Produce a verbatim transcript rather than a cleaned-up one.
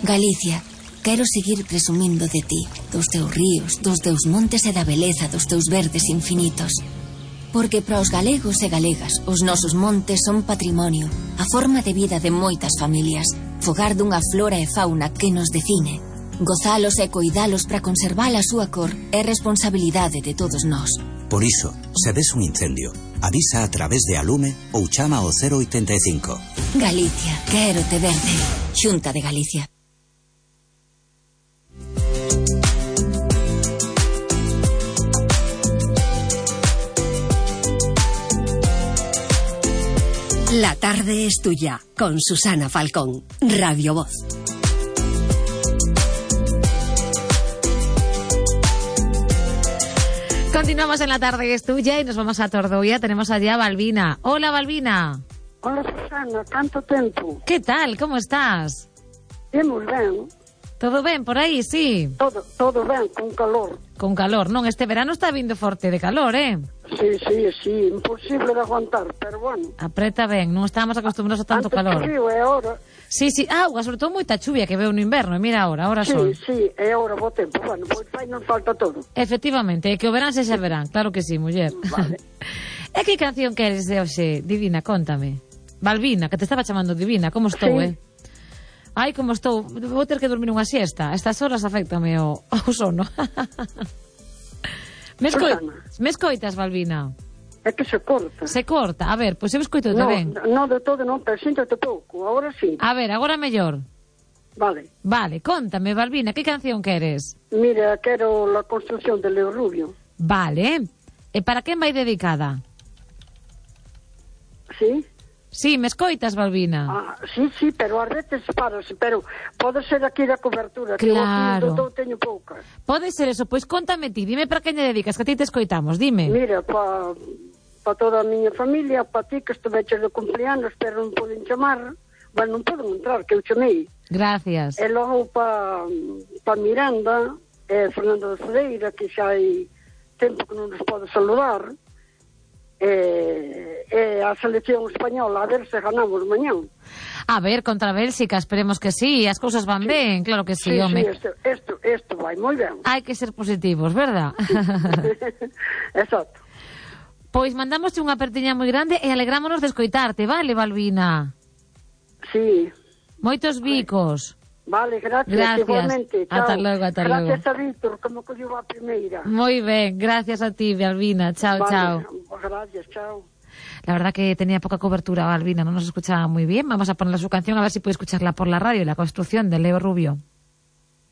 Galicia, quero seguir presumindo de ti, dos teus ríos, dos teus montes e da beleza dos teus verdes infinitos. Porque para os galegos e galegas, os nosos montes son patrimonio, a forma de vida de moitas familias, fogar dunha flora e fauna que nos define. Gozalos e coidalos para conservar a súa cor é responsabilidade de todos nós. Por iso, se ves un incendio, avisa a través de Alume ou chama ao cero oitenta e cinco. Galicia, quero te verde. Xunta de Galicia. La tarde es tuya, con Susana Falcón, Radio Voz. Continuamos en La tarde es tuya y nos vamos a Tordoia. Tenemos allá a Balbina. Hola, Balbina. Hola, Susana, tanto tempo. ¿Qué tal? ¿Cómo estás? É moi ben. Todo ben por aí, sí? Todo, todo ben, con calor. Con calor, non? Este verano está vindo forte de calor, eh? Sí, sí, sí, imposible de aguantar, pero bueno. Apreta ben, non estamos acostumbrados a tanto Antes calor. Antes frío e agora... Sí, sí, auga, sobre todo moita chuvia que veo no inverno, e mira agora, agora sí, sol. Sí, sí, e agora bo tempo, bueno, pois vai non falta todo. Efectivamente, é que o verán sexa verán, claro que sí, muller. Vale. E que canción queres de hoxe, Divina, contame. Balbina, que te estaba chamando Divina, como estou, sí. eh? Ai, como estou, vou ter que dormir unha siesta. A estas horas afectame o, o sono. me, escoi... me escoitas, Balbina? É que se corta. Se corta, a ver, pois eu escoito te no, ben. Non de todo, non, pero xíntate pouco, agora sí. A ver, agora mellor. Vale. Vale, contame, Balbina, que canción queres? Mira, quero La construcción de Leo Rubio. Vale. E para quen vai dedicada? Sí. Sí, me escoitas, Balbina? Ah, sí, sí, pero a veces parase, pero pode ser aquí da cobertura, claro. Que eu teño poucas. Pode ser eso, pois contame ti, dime para quen lle dedicas, que a ti te escoitamos, dime. Mira, pa, pa toda a miña familia, pa ti que estuveches de cumpleanos, pero non poden chamar, bueno, non poden entrar, que eu chamei. Gracias. E logo pa, pa Miranda, e Fernando de Cedeira, que xa hai tempo que non nos pode saludar, e, e a selección española, a ver se ganamos mañán. A ver, contra Bélxica, esperemos que sí, as cousas van sí. ben, claro que sí, sí home. Sí, isto, isto, isto vai moi ben. Hai que ser positivos, verdad? Exacto. Pois mandámosche unha apertiña moi grande e alegrámonos de escoitarte, vale, Balbina? Sí. Moitos bicos. Vale, gracias, gracias. Igualmente. Chao. Ata logo, ata logo. Gracias a Víctor, como colleu a primeira. Moi ben, gracias a ti, Balbina. Chao, vale, chao. Gracias, chao. La verdad que tenía poca cobertura, Balbina, no nos escuchaba muy bien. Vamos a ponerle su canción a ver si puede escucharla por la radio, La construcción de Leo Rubio.